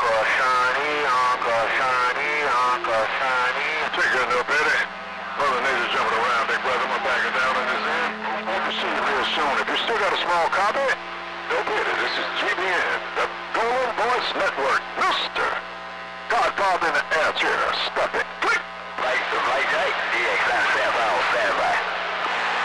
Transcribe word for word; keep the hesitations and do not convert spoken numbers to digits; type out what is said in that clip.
Uncle Sonny, Uncle Sonny, Uncle Sonny. Take care, no pity. Brother Nature's jumping around, big brother. I'm backing down on this end. Hope to see you real soon. If you still got a small copy, no pity. This is G B N, the Golden Voice Network. Mister Godfather in the air chair. Stuff it. Click. Right, right, right. D X, stand by, stand by.